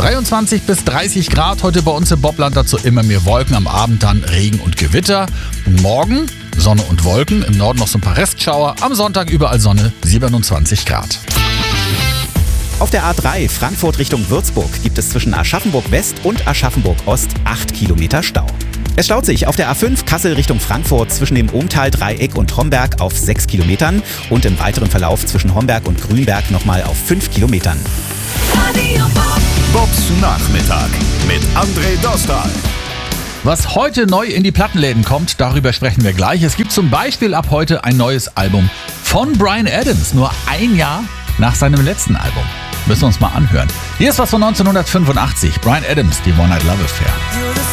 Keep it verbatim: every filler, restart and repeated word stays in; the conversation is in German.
dreiundzwanzig bis dreißig Grad heute bei uns im Bobland, dazu immer mehr Wolken, am Abend dann Regen und Gewitter. Morgen Sonne und Wolken, im Norden noch so ein paar Restschauer, am Sonntag überall Sonne, siebenundzwanzig Grad. Auf der A drei Frankfurt Richtung Würzburg gibt es zwischen Aschaffenburg West und Aschaffenburg Ost acht Kilometer Stau. Es staut sich auf der A fünf Kassel Richtung Frankfurt zwischen dem Ohntal-Dreieck und Homberg auf sechs Kilometern und im weiteren Verlauf zwischen Homberg und Grünberg nochmal auf fünf Kilometern. Bobs Nachmittag mit André Dostal. Was heute neu in die Plattenläden kommt, darüber sprechen wir gleich. Es gibt zum Beispiel ab heute ein neues Album von Bryan Adams, nur ein Jahr nach seinem letzten Album. Müssen wir uns mal anhören. Hier ist was von neunzehnhundertfünfundachtzig, Bryan Adams, die One Night Love Affair.